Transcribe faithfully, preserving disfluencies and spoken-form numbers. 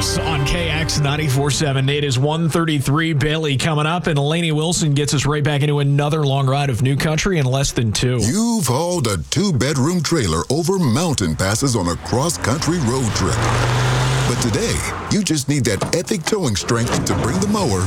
Sports on K X ninety-four point seven. It is one thirty-three. Bailey coming up, and Lainey Wilson gets us right back into another long ride of new country in less than two. You've hauled a two-bedroom trailer over mountain passes on a cross-country road trip. But today, you just need that epic towing strength to bring the mower